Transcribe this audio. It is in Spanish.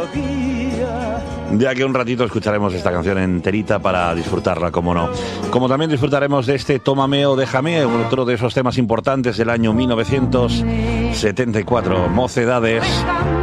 Ya que un ratito escucharemos esta canción enterita para disfrutarla, como no. Como también disfrutaremos de este Tómame o Déjame, otro de esos temas importantes del año 1974, Mocedades.